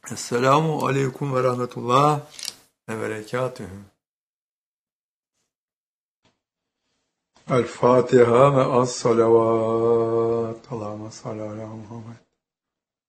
Esselamu aleyküm ve rahmetullah ve berekatühü. El Fatiha ve as-salavat. Allahümme salli ala Muhammed.